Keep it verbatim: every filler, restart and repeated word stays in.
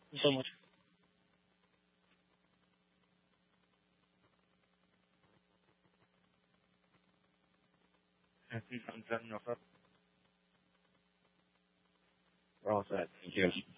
you so much. We're all set. Thank you.